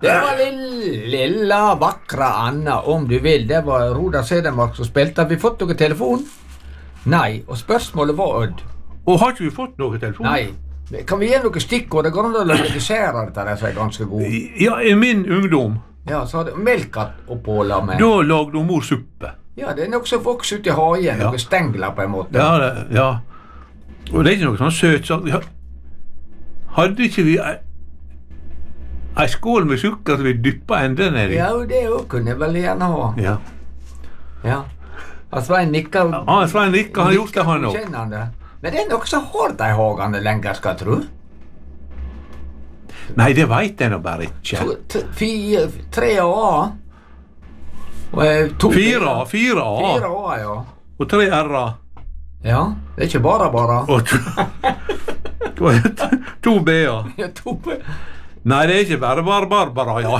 Det var lilla vackra Anna, om du vil. Det var Roda Sedemark som spilte. Har vi fått noen telefon? Nei, og spørsmålet var Odd. Og har ikke vi fått noen telefon? Nei. Kan vi gi noen stikkord? Det går an å legalisere dette, det som er ganske god. Ja, i min ungdom. Ja, så hadde melkeoppåla med. Da lagde mor suppe. Ja, det er noe som vokser ut i hagen, noen stengler på en måte. Ja. Og det er ikke noe sånn søt sak. Hadde ikke vi ei skål med sukker som vi dyppet enden ned i? Ja, det kunne jeg vel gjerne ha. Ja. Svein nikker. Ja, Svein nikker, han har gjort det han også. Men det er noe som har de hagene lenger, skal jeg tro. Nei, det vet jeg nå bare ikke. 3A. 4A. 4A, ja. Og 3R-a. Ja, det er ikke bare. Og 2B-a. Ja, 2B. Nei, det er ikke bare Barbara, ja.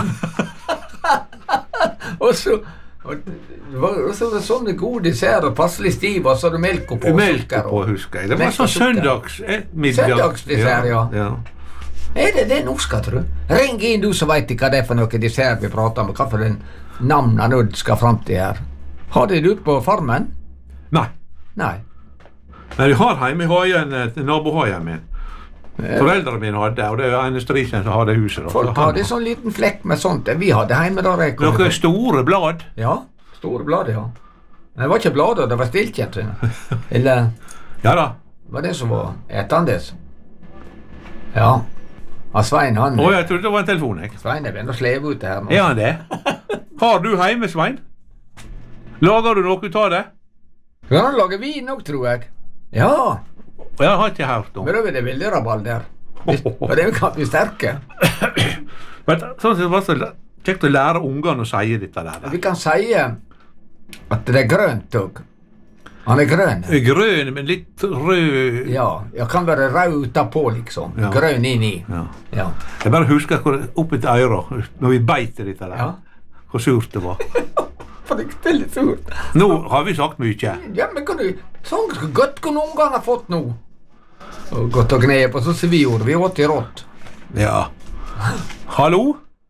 Og så var det sånne gode desserter, passelig stiv, og så hadde melk på. Melk på, husker jeg. Det var sånn søndagsmiddag. Søndagsdessert, ja. Er det norsk, jeg tror? Ring inn du som vet hva det er for noe dessert vi prater om, hva for den navnet Odd skal frem til her. Har de det ut på farmen? Nei. Nei, vi har hjemme i hagen, nabohagen min. Foreldrene mine hadde, og det er eneste risen som hadde huset. Folk hadde sånn liten flekk med sånt. Vi hadde hjemme der jeg kom. Noen store blad? Ja, store blad, ja. Men det var ikke blader, det var stilkjent. Eller ja da. Var det som var etandes? Ja. Svein, han... Jeg trodde det var en telefon, jeg. Svein er begynner å sleve ut det her nå. Er han det? Har du hjemme, Svein? Lager du noe ut av det? Kan han lage vin nok, tror jeg. Ja. Jeg har ikke hørt om. Men da er det veldig rabalder. For det kan bli sterke. Men sånn sett var det så kjekt å lære ungene å si dette der. Vi kan si at det er grønt også. Han er grønn. Grønn, men litt rød. Ja, kan være rød utapå, liksom. Ja. Grønn inni. Ja. Jeg bare husker oppi til øyra, når vi beite dette der. Ja. Hvor surt det var. For det er litt surt. Nå har vi sagt mye. Ja, men sånn godt kunne ungene ha fått nå. Og godt å gne på, sånn som vi gjorde. Vi åt i rått. Ja. Hallo?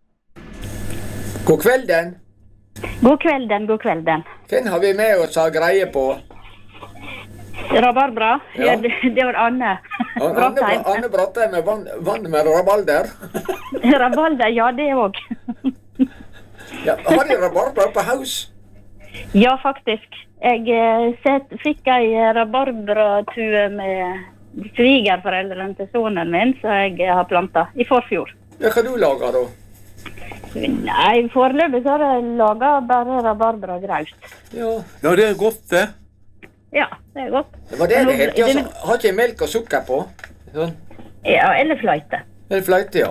God kvelden. God kvelden. Hvem har vi med oss å ha greie på? Rabarbra? Ja, det var Anne. Anne Brattheim med vann med rabalder. Rabalder, ja, det også. Ja, har de rabarbra på haus? Ja, faktisk. Jeg fikk ei rabarbratue med svigerforeldrene til sonen min, så jeg har plantet i forfjor. Ja, hva du lager da? Nei, foreløpig så har jeg laget bare rabarbra graust. Ja, det er godt det. Ja, det er godt. Det var det heter, ja, har ikke melk og sukker på? Sånn. Ja, eller fløyte. Eller fløyte, ja.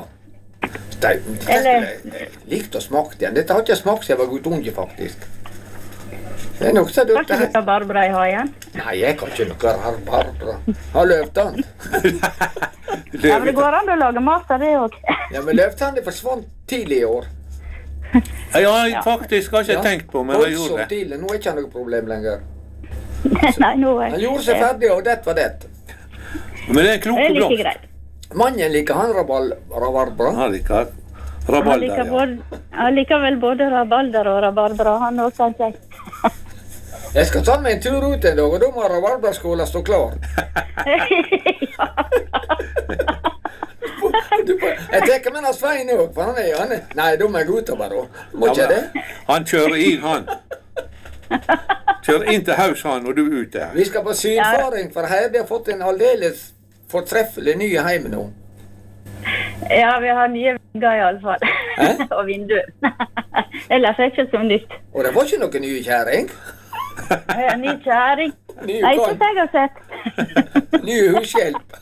Jeg likte å smake den. Dette har ikke smakt siden jeg var gutunge, faktisk. Det er nok så dumt. Har ikke du rabarbra i hagen? Nei, jeg kan ikke noe rabarbra. Har løvtann. Ja, men det går an å lage mat av det også. Ja, men løvtann forsvant tidlig i år. Ja, faktisk har ikke tenkt på, men jeg gjorde det. Tidlig. Nå er ikke noe problem lenger. Nei, nå er han gjorde seg ferdig, og det var det. Men det er kloke blå. Mannen liker han rabarbra. Han liker rabalder, Han liker vel både rabalder og rabarbra, han også, kan jeg. Jeg skal ta meg en tur ut en dag, og da må rabarbraskåla stå klar. Jeg tenker med Svein også, for han er... Nei, da må jeg gå utover da. Må ikke det? Han kjører inn, han. Kjører inn til haus, han, og du er ute her. Vi skal på synfaring, for her har fått en aldeles fortreffelig ny heim nå. Ja, vi har nye vegger i alle fall. Og vinduer. Ellers er det ikke så nytt. Og det var ikke noe ny kjæring? Ny kjæring? Nei, ikke det jeg har sett. Ny hushjelp.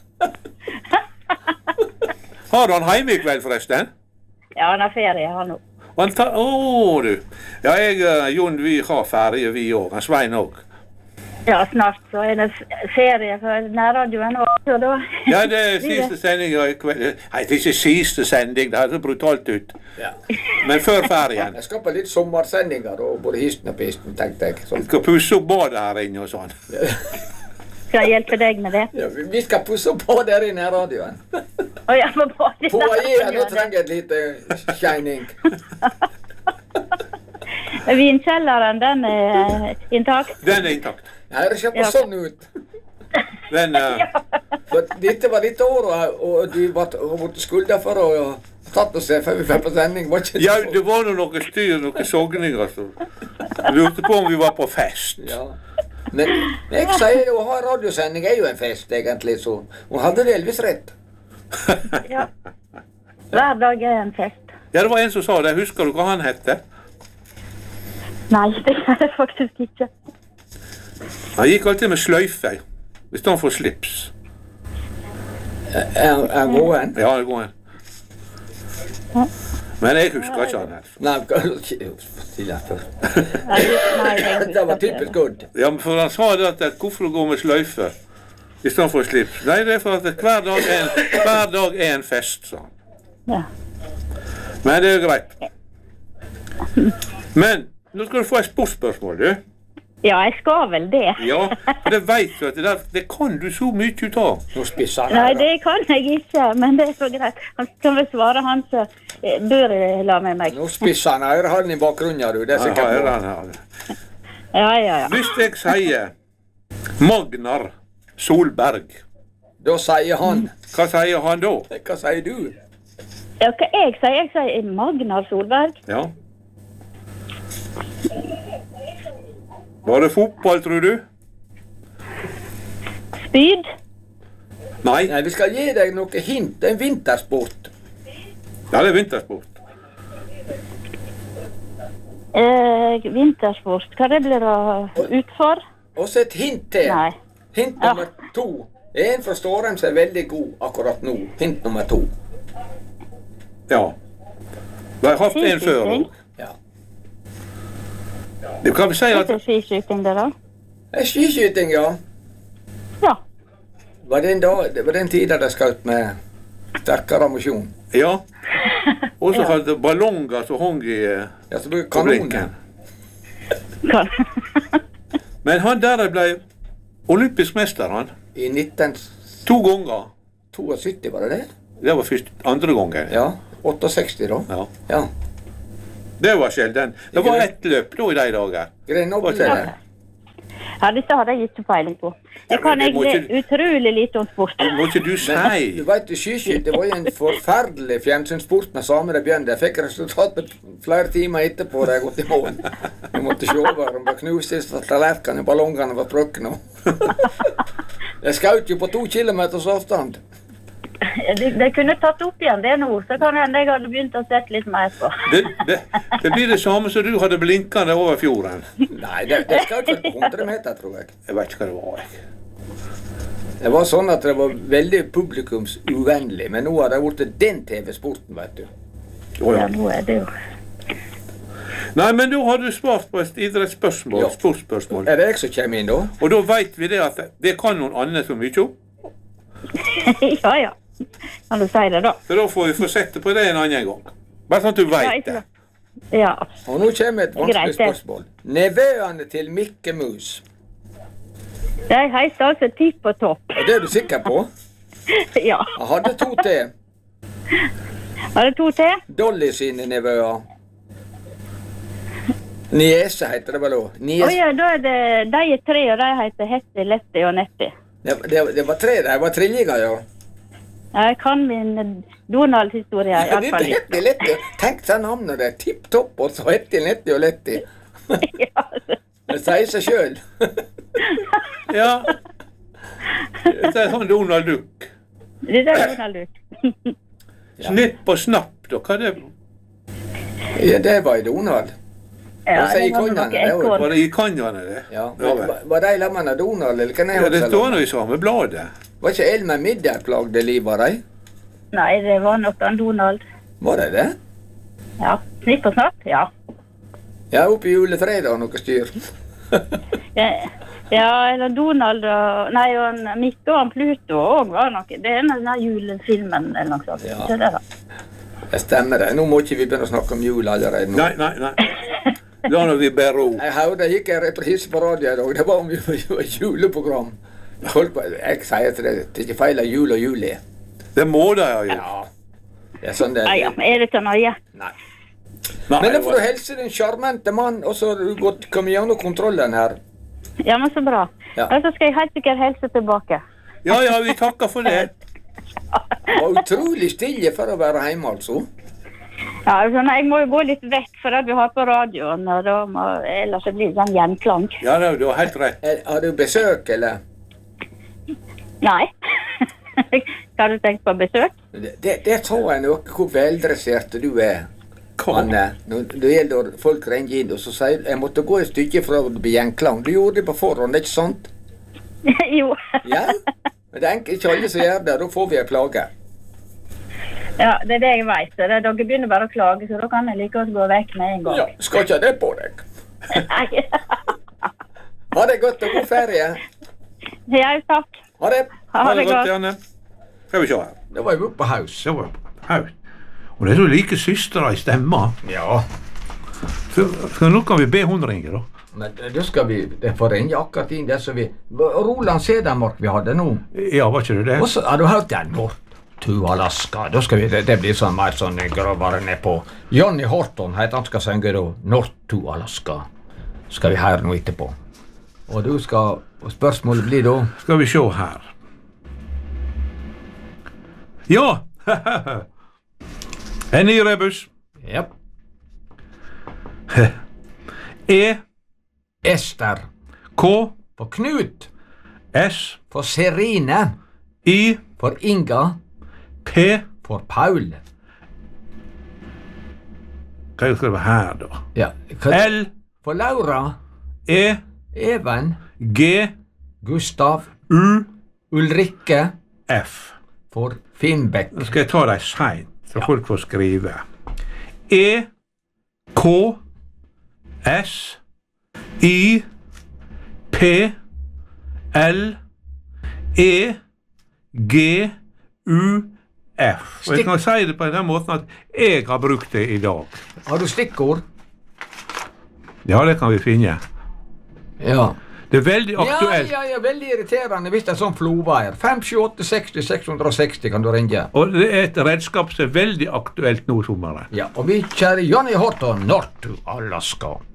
Har han hjemme i kveld, forresten? Ja, han har ferie, han også. Du. Ja, Jon, vi har ferie, vi også. Svein også. Ja, snart så er det ferie for nærradioen også, da. Ja, det er siste sending i kveld. Nei, det er ikke siste sending, det er så brutalt ut. Ja. Men før ferien. Jeg skal på litt sommersendinger, da, både histen og pisten, tenkte jeg. Jeg skal pusse opp badet her inne og sånn. Skal jeg hjelpe deg med det? Ja, vi skal pusse på der inne i radioen. Jeg må bare Foajeen nå trenger et lite shining. Vinkjelleren, den er intakt? Den er intakt. Ja, det ser på sånn ut. Den, For dette var ditt år, og du har vært skulda for å tatt oss før vi fikk på sending. Var ikke ja, det var noe styr, noen sogninger. Så. Jeg lurte på om vi var på fest. Ja. Men jeg sier å ha radiosending er jo en fest, egentlig, så hun hadde delvis rett. Ja. Hver dag er en fest. Ja, det var en som sa det. Husker du hva han hette? Nei, det kan jeg faktisk ikke. Han gikk alltid med sløyfe, hvis han får slips. Er gåen? Ja, det går en. Men jeg husker ikke han her. Nei, det var typisk godt. Ja, men for han sa det at hvorfor du går med sløyfe hvis han får slips? Nei, det er for at hver dag er en fest, sa han. Ja. Men det er greit. Men nå skal du få et sportsspørsmål, du. Ja, jeg skal vel det. Ja, for det vet du at det kan du så mye ut av. Nå spisser han. Nei, det kan jeg ikke, men det er så greit. Han kan vel svare han som bør la med meg. Nå spisser han. Jeg har den i bakgrunnen, du. Det er sikkert bra. Ja. Hvis jeg sier Magnar Solberg, Da sier han. hva sier han da? Hva sier du? Ja, hva jeg sier Magnar Solberg. Ja. Var det fotball, tror du? Spyd. Nei. Nei, vi skal gi deg noe hint. Det er en vintersport. Ja, det er vintersport. Vintersport. Hva det blir da utfor? Og så et hint til. Nei. Hint nummer 2. En fra Stårheim som er veldig god akkurat nå. Hint nummer 2. Ja. Vi har hatt en før også. Ja. Det kan vi si Hva at er skiskyting det da? Skiskyting, ja. Ja. Det var den tiden de skjøt med sterkere ammunisjon. ja. Og så hadde ballonger som hang i Ja, så ble på blikken. kanonen. Kan. Men han der ble olympisk mester, han. I 1972, 2 ganger. var det det? Det var andre gangen. Ja. 68 da. Ja. Ja. Det var sjelden. Det var ett løp da i de dager. Grenoble. Ja. Ja, dette har jeg ikke peiling på. Jeg kan men det må egentlig utrolig lite om sport. Må ikke du Du si? vet, skiskyting var jo en forferdelig fjernsynssport med samer i bjørn. Jeg fikk resultat på flere timer etterpå da jeg gått i mål. Jeg måtte se over om det knuste i tallerkene, ballongene var sprukne. Jeg skjøt jo på 2 kilometers avstand. De kunne tatt opp igjen det nå, så kan jeg hadde begynt å sette litt mer på. Det blir det samme som du hadde blinkende over fjorden. Nei, det skjøt vel på 100 meter, tror jeg. Jeg vet ikke hva det var. Det var sånn at det var veldig publikumsuvennlig, men nå har det blitt den TV-sporten, vet du. Ja, nå er det jo. Nei, men da har du svart på et idrettsspørsmål, Ja. sportsspørsmål. Er det jeg som kommer inn da? Og da vet vi det at det kan noen andre så mye om. Ja. Kan du si det da? Så da får vi få sette på det en annen gang. Bare sånn at du vet det. Ja. Og nå kommer et vanskelig Greit, det. spørsmål. Nevøene til Mikke Mus. De heter altså Tipp og Topp. Og det er du sikker på? Ja. Jeg hadde 2 til. Var det 2 til? Dolly sine nevøer. Niese heter det vel også. Ja, da er det, de er 3, og de heter Hetty, Letty og Netty. Det var 3, de var trillinger, ja. Jeg kan min Donald-historie i Ja, alle fall. Hetty, Letty. Tenk seg navnet der. Tipp topp, og så Hetty, Letty og Letty. Ja, Det sier seg selv. Ja. Det er sånn Donald Duck. det er Donald Duck. Snipp og snapp, da. Hva er det? Ja, det var i Donald. Ja, Hva sier det var kongen? noe Det var- ekorn. Var det i Kanjane, det? Ja, Ja, vel. var de lammene Donald, eller kan jeg Ja, det huske står det? nå i samme bladet. Var ikke Elmer Middag plagde livet av de? Nei, det var nok en Donald. Var det det? Ja, snipp og snapp, ja. Ja, oppe i juletreet og noe styr. Ja, eller Donald og... Nei, og en Mikke og en Pluto også var noe. Det er denne julefilmen eller noe sånt. Ja. Ikke det da? Det stemmer det. Nå må ikke vi begynne å snakke om jul allerede nå. Nei. La nå vi bære ro. Jeg hørte det gikk en reprise på radio i dag. Det var om juleprogram. Jeg sier til deg, det er ikke feil av jul og juli. Det må det ha gjort. Ja, det er sånn det Ja, er det så nøye? Nei. Nei, Men da får du helse din sjarmente mann, og så har du kommet gjennom kontrollen her. Ja, men så bra. Ja. Og så skal jeg helt sikkert helse tilbake. Ja, vi takker for det. Det var utrolig stille for å være hjemme, altså. Ja, altså, jeg må jo gå litt vekk for at vi har på radioen, og da ellers så blir det sånn gjenklang. Ja, du har helt rett. Har du besøk, eller? Nei. Har du tenkt på besøk? Det sa jeg noe, hvor veldressert du er. Anne, det gjelder folk ringer inn, og så sier jeg måtte gå et stykke for å bli gjenklang. Du gjorde det på forhånd, ikke sant? Jo. Ja, men det er ikke alle som gjør det, da får vi en klage. Ja, det er det jeg vet. Dere begynner bare å klage, så da kan jeg like godt gå vekk med en gang. Ja, skal ikke ha det på deg. Nei. Ha det godt og god ferie. Ja, takk. Ha det. Ha det godt. Janne. Skal vi se her. Det var jo på haus. Det var haus. Og det er så like søstre i stemma. Ja. Så nå kan vi be hun ringe, da. Men da skal vi få ringe akkurat inn det som vi... Roland Sedamark vi hadde nå. Ja, var ikke det det? Og så har du hørt den North to Alaska. Da skal vi, det blir sånn mer sånn grovere ned på. Johnny Horton heter han skal synge da. North to Alaska. Skal vi høre nå etterpå. Og du skal... Og spørsmålet blir da... Skal vi se her. Ja! En ny rebus. Ja. Ester. K. For Knut. S. For Serine. I. For Inga. P. For Paul. Hva skal det være her, da? Ja. L. For Laura. E. Even. G. Gustav. U. Ulrikke. F. For Finnbekk. Nå skal jeg ta deg seint, så folk får skrive. E. K. S. I. P. L. E. G. U. F. Og jeg kan si det på den måten at jeg har brukt det i dag. Har du stikkord? Ja, det kan vi finne. Ja. Det er veldig aktuelt. Ja, veldig irriterende hvis det er sånn floweier. 57860-660 kan du ringe. Og det er et redskap som er veldig aktuelt nå sommeren. Ja, og vi kjære Johnny Horton, North to Alaska.